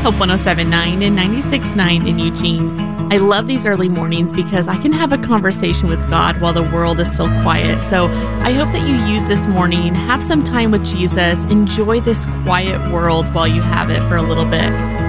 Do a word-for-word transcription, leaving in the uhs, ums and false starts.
Hope one oh seven point nine and ninety-six point nine in Eugene. I love these early mornings because I can have a conversation with God while the world is still quiet. So I hope that you use this morning, have some time with Jesus, enjoy this quiet world while you have it for a little bit.